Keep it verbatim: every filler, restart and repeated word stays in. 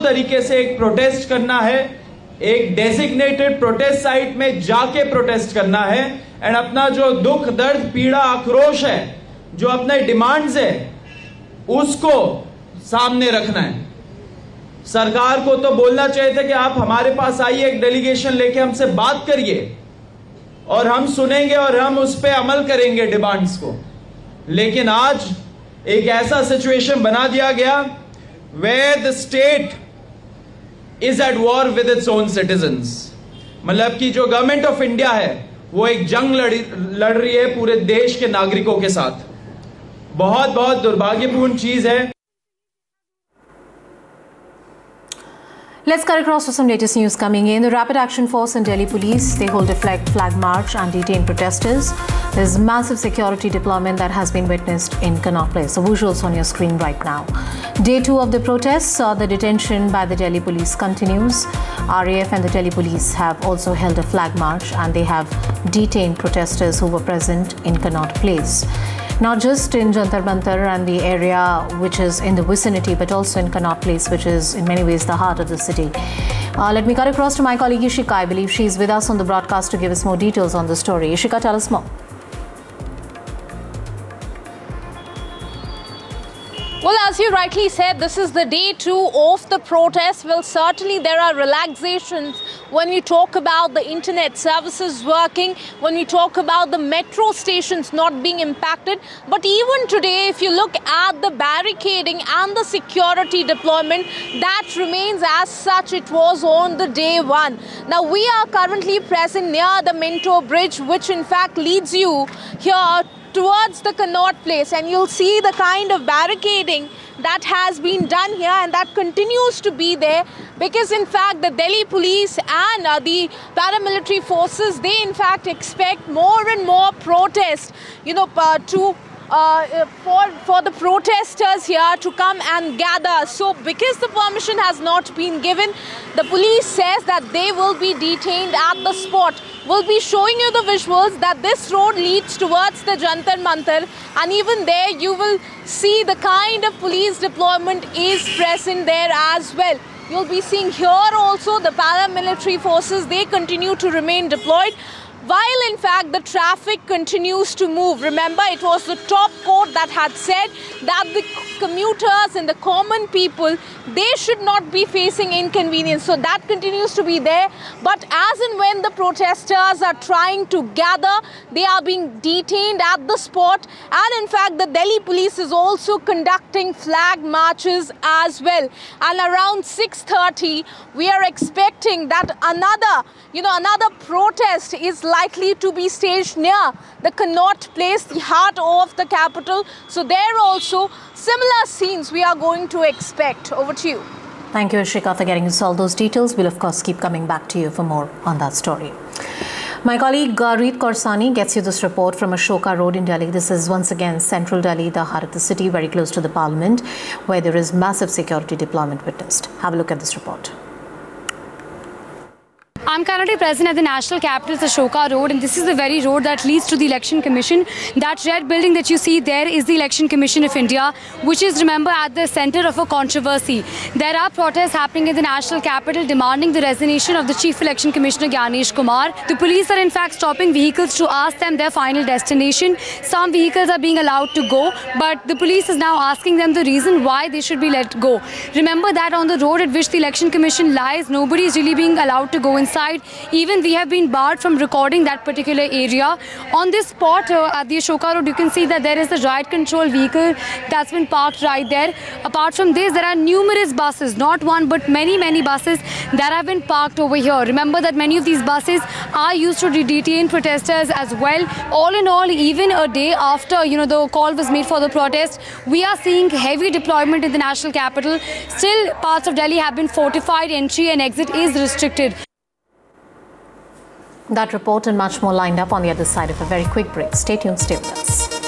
तरीके से एक प्रोटेस्ट करना है, एक डेजिग्नेटेड प्रोटेस्ट साइट में जाके प्रोटेस्ट करना है एंड अपना जो दुख दर्द पीड़ा आक्रोश है, जो अपने डिमांड्स है, उसको सामने रखना है। सरकार को तो बोलना चाहिए था कि आप हमारे पास आइए, एक डेलीगेशन लेके हमसे बात करिए और हम सुनेंगे और हम उस पर अमल करेंगे डिमांड्स को। लेकिन आज एक ऐसा सिचुएशन बना दिया गया where the state is at war with its own citizens। मतलब कि जो गवर्नमेंट ऑफ इंडिया है वो एक जंग लड़ लड़ रही है पूरे देश के नागरिकों के साथ। बहुत बहुत दुर्भाग्यपूर्ण चीज है। Let's cut across to some latest news coming in. The Rapid Action Force and Delhi Police, they hold a flag, flag march and detain protesters. There's massive security deployment that has been witnessed in Connaught Place. The visuals on your screen right now. Day two of the protests, uh, the detention by the Delhi Police continues. R A F and the Delhi Police have also held a flag march and they have detained protesters who were present in Connaught Place. Not just in Jantar Mantar and the area which is in the vicinity, but also in Connaught Place, which is in many ways the heart of the city. Uh, let me cut across to my colleague Ishika. I believe she is with us on the broadcast to give us more details on the story. Ishika, tell us more. Well, as you rightly said, this is the day two of the protest. Well, certainly there are relaxations when we talk about the internet services working, when we talk about the metro stations not being impacted. But even today, if you look at the barricading and the security deployment, that remains as such it was on the day one. Now, we are currently present near the Minto Bridge, which in fact leads you here towards the Connaught Place, and you'll see the kind of barricading that has been done here and that continues to be there, because in fact the Delhi Police and uh, the paramilitary forces, they in fact expect more and more protest, you know, uh, to Uh, for, for the protesters here to come and gather. So because the permission has not been given, the police says that they will be detained at the spot. We'll be showing you the visuals that this road leads towards the Jantar Mantar, and even there you will see the kind of police deployment is present there as well. You'll be seeing here also the paramilitary forces, they continue to remain deployed, while in fact the traffic continues to move. Remember, it was the top court that had said that the commuters and the common people, they should not be facing inconvenience. So that continues to be there. But as and when the protesters are trying to gather, they are being detained at the spot. And in fact, the Delhi police is also conducting flag marches as well. And around six thirty, we are expecting that another, you know, another protest is likely to be staged near the Connaught Place, the heart of the capital. So there also similar scenes we are going to expect. Over to you. Thank you, Ishika, for getting us all those details. We'll of course keep coming back to you for more on that story. My colleague Reet Korsani gets you this report from Ashoka Road in Delhi. This is once again central Delhi, the heart of the city, very close to the Parliament, where there is massive security deployment witnessed. Have a look at this report. I'm currently present at the National Capital's Ashoka Road, and this is the very road that leads to the Election Commission. That red building that you see there is the Election Commission of India, which is, remember, at the center of a controversy. There are protests happening in the National Capital demanding the resignation of the Chief Election Commissioner Gyanesh Kumar. The police are in fact stopping vehicles to ask them their final destination. Some vehicles are being allowed to go, but the police is now asking them the reason why they should be let go. Remember that on the road at which the Election Commission lies, nobody is really being allowed to go inside. Even we have been barred from recording that particular area. On this spot uh, at the Ashoka Road, you can see that there is a riot control vehicle that's been parked right there. Apart from this, there are numerous buses, not one but many, many buses that have been parked over here. Remember that many of these buses are used to detain protesters as well. All in all, even a day after, you know, the call was made for the protest, we are seeing heavy deployment in the national capital. Still, parts of Delhi have been fortified. Entry and exit is restricted. That report and much more lined up on the other side of a very quick break. Stay tuned, stay with us.